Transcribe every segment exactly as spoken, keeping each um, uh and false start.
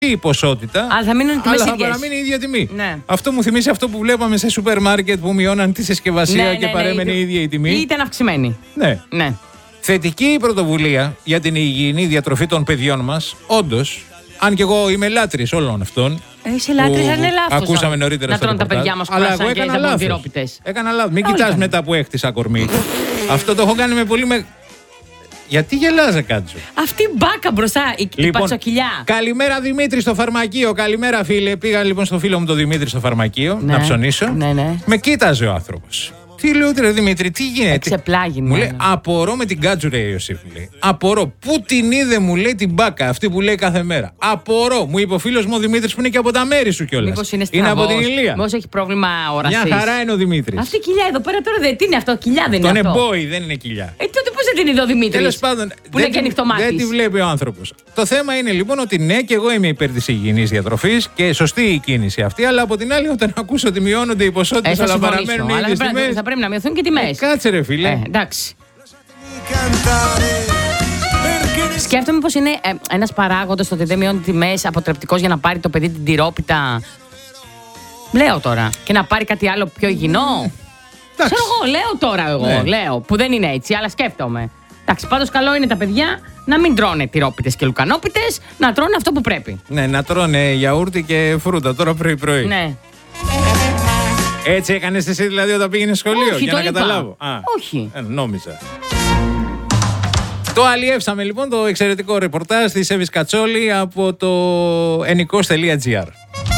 η ποσότητα, αλλά θα μείνουν αλλά θα παραμείνει η ίδια τιμή. Ναι. Αυτό μου θυμίζει αυτό που βλέπαμε σε σούπερ μάρκετ που μειώναν τη συσκευασία ναι, και ναι, παρέμενε ναι, η ίδια η τιμή. Ή ήταν αυξημένη. Ναι. ναι. Θετική η πρωτοβουλία για την υγιεινή διατροφή των παιδιών μας, όντως. Αν και εγώ είμαι λάτρης όλων αυτών. Είσαι λάτρης, αν είναι λάθος. Ακούσαμε νωρίτερα να στο τρώνε τα παιδιά μας αλλά εγώ έκανα λάθος. Έκανα λάθος. Μην κοιτάς μετά που έχτισα κορμί. Αυτό το έχω κάνει με πολύ με... Γιατί γελάζε, Κάτσο? Αυτή η μπάκα μπροστά, η, λοιπόν, η πατσοκυλιά. Καλημέρα Δημήτρη στο φαρμακείο. Καλημέρα φίλε. Πήγα λοιπόν στο φίλο μου τον Δημήτρη στο φαρμακείο ναι, να ψωνίσω. Ναι, ναι. Με κοίταζε ο άνθρωπος. Τι λέω τώρα Δημήτρη, τι γίνεται? Εξεπλάγει, μου λέει, απορώ με την Κάτσου, ρε Ιωσήφ. Απορώ. Πού την είδε, μου λέει, την μπάκα αυτή που λέει κάθε μέρα. Απορώ. Μου είπε ο φίλος μου ο Δημήτρης που είναι και από τα μέρη σου κιόλας. Μήπως είναι είναι από την Ηλία. Μήπως έχει πρόβλημα ορασίας. Μια χαρά είναι ο Δημήτρης. Αυτή η κοιλιά εδώ πέρα τώρα δεν είναι αυτό. Κοιλιά δεν είναι αυτό. αυτό. Τον εμπόι, δεν είναι κοιλιά. Ε, τότε πώς δεν την είδε ο Δημήτρης? Τέλος πάντων, που είναι και ανοιχτομάτης. Δεν τη βλέπει ο άνθρωπος. Το θέμα είναι λοιπόν ότι ναι, και εγώ είμαι υπέρ της υγιεινής διατροφής και σωστή η κίνηση αυτή. Αλλά από την άλλη, όταν ακούσω ότι μειώνονται οι ποσότητες, αλλά παραμένουν οι ίδιες τιμές. Θα πρέπει να μειωθούν και τιμές. Κάτσε ρε φίλε. Ε, εντάξει. Σκέφτομαι πως είναι ε, ένας παράγοντας το ότι δεν μειώνει τιμές αποτρεπτικός για να πάρει το παιδί την τυρόπιτα. Λέω τώρα. Και να πάρει κάτι άλλο πιο υγιεινό. Ξέρω εγώ, λέω τώρα εγώ. Ναι. Λέω, που δεν είναι έτσι, αλλά σκέφτομαι. Εντάξει, πάντως καλό είναι τα παιδιά να μην τρώνε τυρόπιτες και λουκανόπιτες, να τρώνε αυτό που πρέπει. Ναι, να τρώνε γιαούρτι και φρούτα τώρα πρωί-πρωί. Ναι. Έτσι έκανες εσύ δηλαδή όταν πήγαινες σχολείο? Όχι, για να είπα. καταλάβω. Α, όχι. Ε, νόμιζα. Το αλλιεύσαμε λοιπόν το εξαιρετικό ρεπορτάζ της Εύης Κατσόλη από το ενικός τελεία τζι άρ.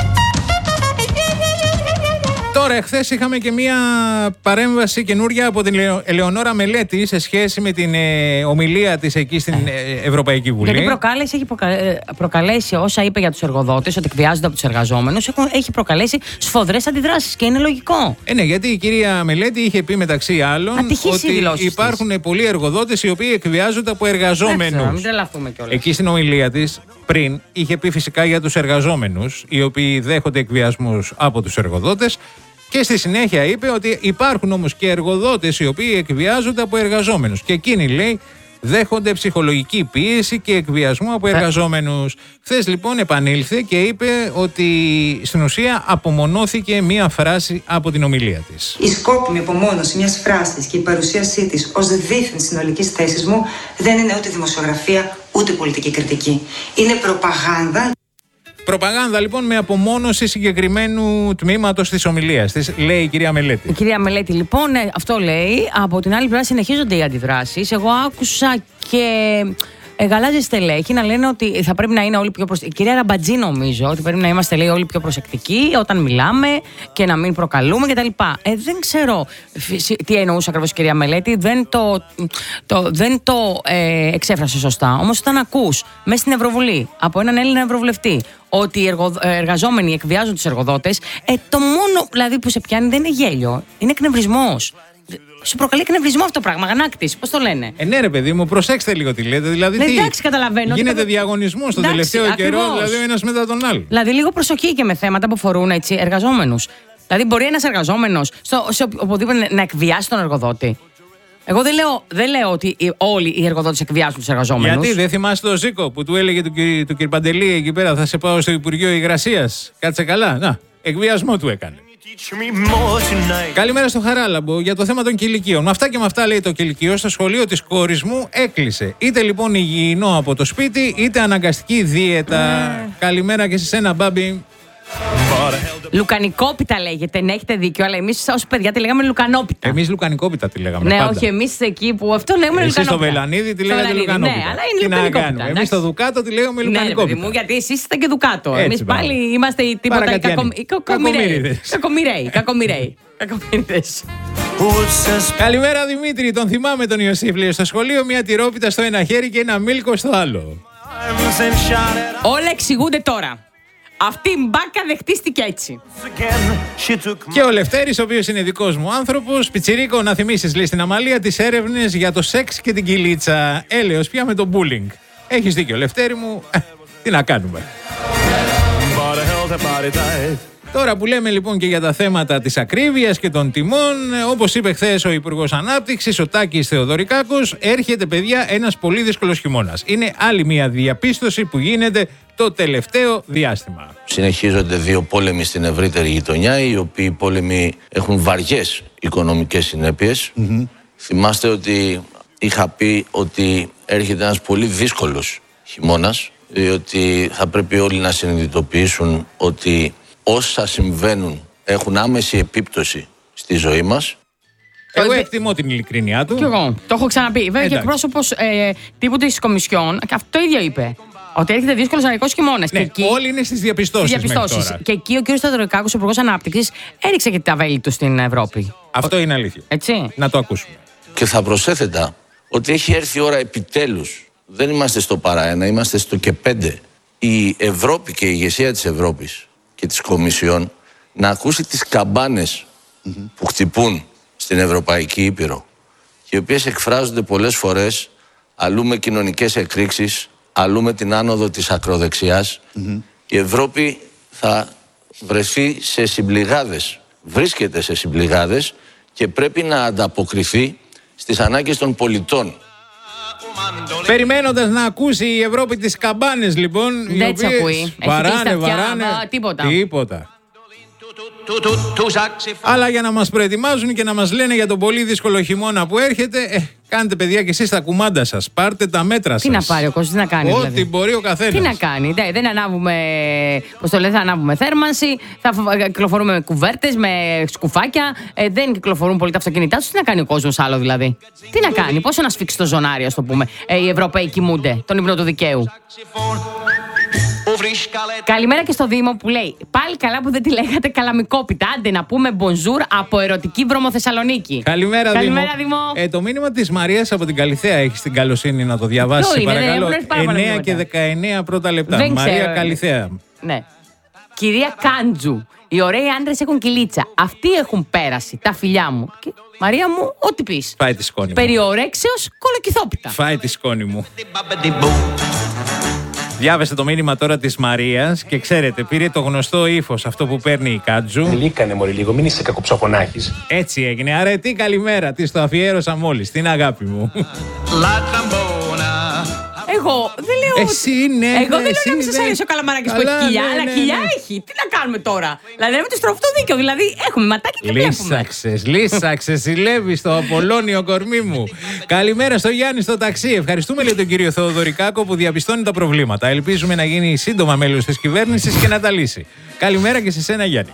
Τώρα, εχθές είχαμε και μία παρέμβαση καινούρια από την Ελεονόρα Μελέτη σε σχέση με την ε, ομιλία της εκεί στην ε, Ευρωπαϊκή Βουλή. Γιατί προκάλεσε, έχει προκα... προκαλέσει όσα είπε για τους εργοδότες, ότι εκβιάζονται από τους εργαζόμενους, έχει προκαλέσει σφοδρές αντιδράσεις και είναι λογικό. Ε, ναι, γιατί η κυρία Μελέτη είχε πει μεταξύ άλλων Ατυχής ότι υπάρχουν της. πολλοί εργοδότες οι οποίοι εκβιάζονται από εργαζόμενους. Έξω, μην τρελαθούμε κιόλας. Εκεί στην ομιλία της πριν είχε πει φυσικά για τους εργαζόμενους, οι οποίοι δέχονται εκβιασμούς από τους εργοδότες. Και στη συνέχεια είπε ότι υπάρχουν όμως και εργοδότες οι οποίοι εκβιάζονται από εργαζόμενους. Και εκείνοι, λέει, δέχονται ψυχολογική πίεση και εκβιασμό από εργαζόμενους. Χθες λοιπόν επανήλθε και είπε ότι στην ουσία απομονώθηκε μία φράση από την ομιλία της. Η σκόπιμη απομόνωση μιας φράσης και η παρουσίασή της ως δίθεν συνολικής θέσης μου δεν είναι ούτε δημοσιογραφία ούτε πολιτική κριτική. Είναι προπαγάνδα. Προπαγάνδα λοιπόν με απομόνωση συγκεκριμένου τμήματος της ομιλίας της, λέει η κυρία Μελέτη. Η κυρία Μελέτη λοιπόν, ναι, αυτό λέει. Από την άλλη πλευρά συνεχίζονται οι αντιδράσεις. Εγώ άκουσα και ε, γαλάζιες στελέχη να λένε ότι θα πρέπει να είναι όλοι πιο προσεκτικοί. Η κυρία Ραμπατζή νομίζω ότι πρέπει να είμαστε, λέει, όλοι πιο προσεκτικοί όταν μιλάμε και να μην προκαλούμε κτλ. Ε, δεν ξέρω τι εννοούσε ακριβώς η κυρία Μελέτη. Δεν το, το, δεν το ε, εξέφρασε σωστά. Όμως όταν ακούς μέσα στην Ευρωβουλή από έναν Έλληνα Ευρωβουλευτή ότι οι εργο, εργαζόμενοι εκβιάζουν τους εργοδότες, ε, το μόνο δηλαδή που σε πιάνει δεν είναι γέλιο, είναι εκνευρισμός. Σου προκαλεί εκνευρισμό αυτό το πράγμα, αγανάκτης, πώς το λένε. Ε, ναι, ρε παιδί μου, προσέξτε λίγο τι λέτε. Δηλαδή, ναι, τι, εντάξει, καταλαβαίνω. γίνεται διαγωνισμός τον τελευταίο ακριβώς. καιρό, δηλαδή ο ένας μετά τον άλλο. Δηλαδή, λίγο προσοχή και με θέματα που αφορούν έτσι, εργαζόμενους. Δηλαδή, μπορεί ένας εργαζόμενος στο, σε οπουδήποτε να εκβιάσει τον εργοδότη. Εγώ δεν λέω, δεν λέω ότι όλοι οι εργοδότες εκβιάζουν τους εργαζόμενους. Γιατί δεν θυμάσαι τον Ζήκο που του έλεγε του, του κ. Παντελή εκεί πέρα, θα σε πάω στο Υπουργείο Υγρασίας. Κάτσε καλά. Να, εκβιασμό του έκανε. Καλημέρα στο Χαράλαμπο για το θέμα των κηλικίων. Με αυτά και με αυτά, λέει, το κηλικείο στο σχολείο της κόρης μου έκλεισε. Είτε λοιπόν υγιεινό από το σπίτι, είτε αναγκαστική δίαιτα. Mm. Καλημέρα και σε σένα, Μπάμπη. Λουκανικόπιτα λέγεται, ναι, έχετε δίκιο, αλλά εμείς ως παιδιά τη λέγαμε λουκανόπιτα. Εμείς λουκανικόπιτα τη λέγαμε. Ναι, πάντα. όχι, εμείς εκεί που αυτό λέγαμε λουκανόπιτα. Εσείς στο Βελανίδι τη λέγατε λουκανόπιτα. Ναι, αλλά είναι λουκανικόπιτα. Εμείς στο Δουκάτο τη λέγαμε λουκανικόπιτα. Ναι, παιδί μου, γιατί εσείς είστε και Δουκάτο. Εμείς πάλι είμαστε οι τίποτα οι κακομοιραίοι. Κακομοιραίοι. Κακομοιραίοι. Καλημέρα Δημήτρη, τον θυμάμαι τον Ιωσήφ, λέει, στο σχολείο μια τυρόπιτα στο ένα χέρι και ένα μίλκο στο άλλο. Όλα εξηγούνται τώρα. Αυτή η μπάκα δεχτίστηκε έτσι. Και ο Λευτέρης, ο οποίος είναι δικός μου άνθρωπος, πιτσιρίκο, να θυμίσεις, λέει, στην Αμαλία τις έρευνες για το σεξ και την κυλίτσα. Έλεος πια με το bullying. Έχεις δίκιο, Λευτέρη μου. Τι να κάνουμε. Τώρα που λέμε λοιπόν και για τα θέματα της ακρίβειας και των τιμών, όπως είπε χθες ο Υπουργός Ανάπτυξης, ο Τάκης Θεοδωρικάκος, έρχεται παιδιά ένας πολύ δύσκολος χειμώνας. Είναι άλλη μια διαπίστωση που γίνεται το τελευταίο διάστημα. Συνεχίζονται δύο πόλεμοι στην ευρύτερη γειτονιά, οι οποίοι πόλεμοι έχουν βαριές οικονομικές συνέπειες. Mm-hmm. Θυμάστε ότι είχα πει ότι έρχεται ένας πολύ δύσκολος χειμώνας, διότι θα πρέπει όλοι να συνειδητοποιήσουν ότι όσα συμβαίνουν έχουν άμεση επίπτωση στη ζωή μας. Εγώ εκτιμώ την ειλικρίνειά του. Κι εγώ. Το έχω ξαναπεί. Βέβαια και εκπρόσωπος ε, τύπου της Κομισιόν, αυτό το ίδιο είπε. Ότι έρχεται δύσκολος αναρρικός χειμώνας. Ναι, εκεί, όλοι είναι στις διαπιστώσεις. διαπιστώσεις. Και εκεί ο κ. Θεοδωρικάκος, ο Υπουργός Ανάπτυξης, έριξε και τα βέλη του στην Ευρώπη. Αυτό ο... είναι αλήθεια. Έτσι. Να το ακούσουμε. Και θα προσέθετα ότι έχει έρθει η ώρα επιτέλους. Δεν είμαστε στο παρά ένα, είμαστε στο και πέντε. Η Ευρώπη και η ηγεσία της Ευρώπης και της Κομισιόν να ακούσει τις καμπάνες mm-hmm. που χτυπούν στην Ευρωπαϊκή Ήπειρο και οι οποίες εκφράζονται πολλές φορές αλλού με κοινωνικές εκρήξεις, αλλού με την άνοδο της ακροδεξιάς. Mm-hmm. Η Ευρώπη θα βρεθεί σε συμπληγάδες, βρίσκεται σε συμπληγάδες και πρέπει να ανταποκριθεί στις ανάγκες των πολιτών. Περιμένοντας να ακούσει η Ευρώπη τις καμπάνες λοιπόν, οι οποίες βαράνε, βαράνε, τίποτα. τίποτα. Αλλά για να μας προετοιμάζουν και να μας λένε για τον πολύ δύσκολο χειμώνα που έρχεται, ε, κάντε παιδιά και εσείς τα κουμάντα σας, πάρτε τα μέτρα σας. Τι να πάρει ο κόσμος, τι να κάνει Ό,τι δηλαδή. μπορεί ο καθένας. Τι να κάνει, δεν, δεν ανάβουμε, πώς το λέτε, θα ανάβουμε θέρμανση, θα κυκλοφορούμε με κουβέρτες, με σκουφάκια, ε, δεν κυκλοφορούν πολύ τα αυτοκίνητά τους, τι να κάνει ο κόσμος άλλο δηλαδή. Τι να κάνει, πόσο να σφίξει το ζωνάρι, ας το πούμε, ε, οι Ευρωπαίοι κοιμούνται, τον ύπνο του δικαίου. Καλημέρα και στο Δήμο που λέει: πάλι καλά που δεν τη λέγατε καλαμικόπιτα. Άντε να πούμε μπονζούρ από ερωτική Βρώμο Θεσσαλονίκη. Καλημέρα, Καλημέρα Δήμο. Δήμο. Ε, το μήνυμα της Μαρίας από την Καλιθέα έχει την καλοσύνη να το διαβάσει. Παρακαλώ. εννέα και δεκαεννέα πρώτα λεπτά. Δεν Μαρία ξέρω. Καλιθέα. Ναι. Κυρία Κάντζου, οι ωραίοι άντρες έχουν κυλίτσα. Αυτοί έχουν πέρασει. Τα φιλιά μου. Και, Μαρία μου, ό,τι πεις. Φάει τη σκόνη μου. Περιορέξεως κολοκυθόπιτα. Φάει τη σκόνη μου. Διάβεστε το μήνυμα τώρα της Μαρίας και ξέρετε, πήρε το γνωστό ύφος αυτό που παίρνει η Κάτζου. Λίκανε μωρή λίγο, μην είσαι κακοψοφωνάχης. Έτσι έγινε. Άρα τι καλημέρα, της το αφιέρωσα μόλις, την αγάπη μου. Εγώ δεν λέω. Εσύ ναι. Εγώ δεν λέω εσύ, να μην σας ναι. αρέσει ο Καλαμαράκης που Καλά, έχει κοιλιά, ναι, αλλά ναι, κοιλιά ναι. έχει. Τι να κάνουμε τώρα. Δηλαδή με το στροφό το δίκιο. Δηλαδή έχουμε ματάκι και βλέπουμε. Λύσαξες, λύσαξες, συλλεύει στο Απολώνιο κορμί μου. Καλημέρα στο Γιάννη στο ταξί. Ευχαριστούμε λέει τον κύριο Θεοδωρικάκο που διαπιστώνει τα προβλήματα. Ελπίζουμε να γίνει σύντομα μέλος της κυβέρνησης και να τα λύσει. Καλημέρα και σε σένα Γιάννη.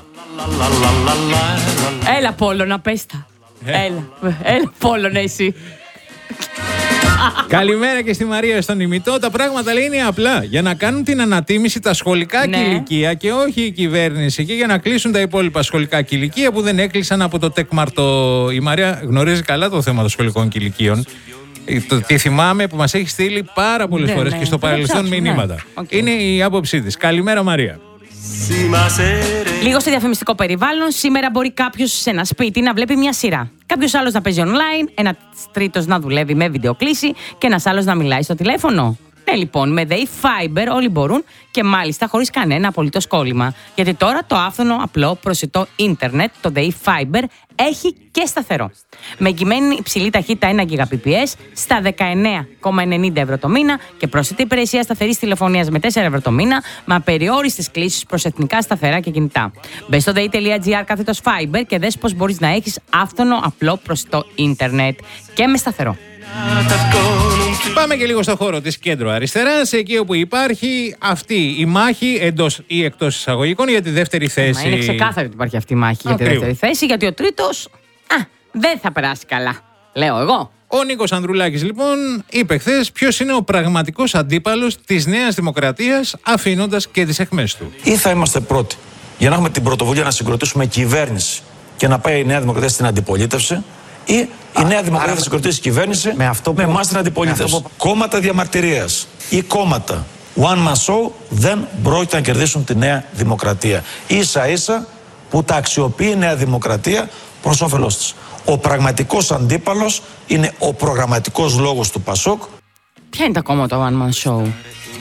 Έλα Πόλωνα, πες τα. Έλα, έλα Πόλωνα εσύ. Καλημέρα και στη Μαρία στον ημιτό. Τα πράγματα λέει είναι απλά. Για να κάνουν την ανατίμηση τα σχολικά Ναι. κηλικεία και όχι η κυβέρνηση. Και για να κλείσουν τα υπόλοιπα σχολικά κηλικεία που δεν έκλεισαν από το ΤΕΚΜΑΡΤΟ. Η Μαρία γνωρίζει καλά το θέμα των σχολικών κηλικείων. Το τι θυμάμαι που μας έχει στείλει πάρα πολλές Ναι, φορές ναι. και στο Θα το παρελθόν ψάξουμε, ναι. μηνύματα. Οκ. Είναι η άποψή της. Καλημέρα Μαρία. Λίγο στο διαφημιστικό περιβάλλον, σήμερα μπορεί κάποιος σε ένα σπίτι να βλέπει μια σειρά. Κάποιος άλλος να παίζει online, ένας τρίτος να δουλεύει με βιντεοκλήση και ένας άλλος να μιλάει στο τηλέφωνο. Ναι, λοιπόν, με ΔΕΗ Fiber όλοι μπορούν και μάλιστα χωρίς κανένα απολύτως κόλλημα. Γιατί τώρα το άφθονο, απλό, προσιτό ίντερνετ, το ΔΕΗ Fiber, έχει και σταθερό. Με εγγυημένη υψηλή ταχύτητα ένα Gbps στα δεκαεννέα κόμμα ενενήντα ευρώ το μήνα και προσιτή υπηρεσία σταθερής τηλεφωνίας με τέσσερα ευρώ το μήνα, με απεριόριστες κλήσεις προς εθνικά σταθερά και κινητά. Μπες στο dei.gr κάθετος Fiber και δες πώς μπορείς να έχεις άφθονο, απλό, προσιτό ίντερνετ και με σταθερό. Πάμε και λίγο στο χώρο της κέντρο αριστεράς, εκεί όπου υπάρχει αυτή η μάχη εντός ή εκτός εισαγωγικών για τη δεύτερη θέση. Μα είναι ξεκάθαρο ότι υπάρχει αυτή η μάχη για τη Ακριβώς. δεύτερη θέση, γιατί ο τρίτος α, δεν θα περάσει καλά. Λέω εγώ. Ο Νίκος Ανδρουλάκης λοιπόν είπε χθες ποιος είναι ο πραγματικός αντίπαλος της Νέας Δημοκρατίας, αφήνοντας και τις αιχμές του. Ή θα είμαστε πρώτοι για να έχουμε την πρωτοβουλία να συγκροτήσουμε κυβέρνηση και να πάει η Νέα Δημοκρατία στην αντιπολίτευση, ή η Νέα Δημοκρατία θα συγκροτήσει κυβέρνηση με, με εμάς στην αντιπολίτευση. Που... Κόμματα διαμαρτυρίας ή κόμματα one man show δεν πρόκειται να κερδίσουν τη Νέα Δημοκρατία. Ίσα ίσα που τα αξιοποιεί η Νέα Δημοκρατία προς όφελός της. Ο πραγματικός αντίπαλος είναι ο προγραμματικός λόγος του ΠΑΣΟΚ. Ποια είναι τα κόμματα one man show?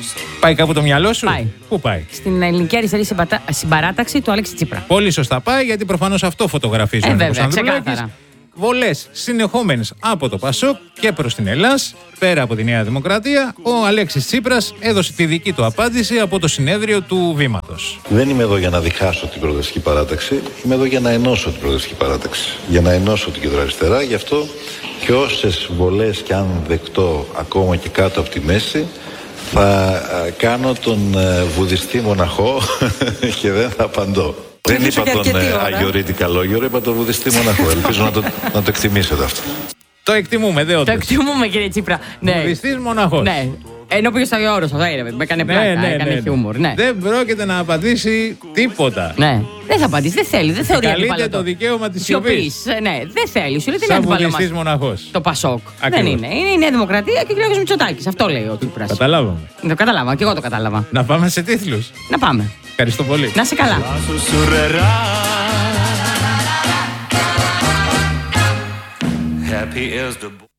Πάει κάπου το μυαλό σου? Πάει. Πού πάει? Στην ελληνική αριστερή συμπατα... συμπαράταξη του Αλέξη Τσίπρα. Πολύ σωστά πάει, γιατί προφανώς αυτό φωτογραφίζει Ε, ο Νίκος βέβαια, Ανδρουλάκης. ξεκάθαρα. Βολές συνεχόμενες από το ΠΑΣΟΚ και προς την Ελλάς, πέρα από τη Νέα Δημοκρατία, ο Αλέξης Τσίπρας έδωσε τη δική του απάντηση από το συνέδριο του Βήματος. Δεν είμαι εδώ για να διχάσω την Προοδευτική Παράταξη, είμαι εδώ για να ενώσω την Προοδευτική Παράταξη. Για να ενώσω την κεντροαριστερά, γι' αυτό και όσες βολές και αν δεκτώ ακόμα και κάτω από τη μέση, θα κάνω τον βουδιστή μοναχό και δεν θα απαντώ. Δεν είπα τον αγιορείτη καλόγερο, είπα τον βουδιστή μοναχό. Ελπίζω να το, να το εκτιμήσετε αυτό. Το εκτιμούμε, δε όντως. Το εκτιμούμε, κύριε Τσίπρα. Ναι. Βουδιστής μοναχός. Ναι. Ενώ πήγε στο Άγιο Όρος, αυτό είναι. Με έκανε πλάκα, Ναι, ναι, έκανε ναι. χιούμορ. Ναι. Δεν πρόκειται να απαντήσει τίποτα. Ναι. Δεν θα απαντήσει, δεν θέλει, δεν θεωρεί Καλείται αντίπαλο. το δικαίωμα της σιωπής. Σιωπής. Ναι, δεν θέλει. Σου λέει τι είναι Σαν αντίπαλο βουδιστής μας. μοναχός. Το Πασόκ. Ακριβώς. Δεν είναι. Είναι η Νέα Δημοκρατία και ο κ. Μητσοτάκης. Αυτό λέει ο Τσίπρας. Καταλάβαμε. Το κατάλαβα, και εγώ το κατάλαβα. Να πάμε σε τίτλους. Να πάμε. Ευχαριστώ πολύ. Να είσαι καλά. Happy is the